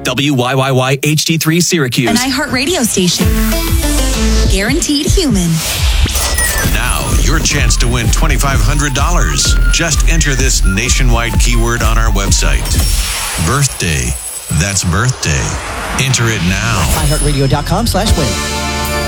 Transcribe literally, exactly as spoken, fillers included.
W Y Y Y H D three Syracuse. An iHeart radio station. Guaranteed human. Now, your chance to win twenty-five hundred dollars. Just enter this nationwide keyword on our website. Birthday. That's birthday. Enter it now. iHeartRadio.com slash win.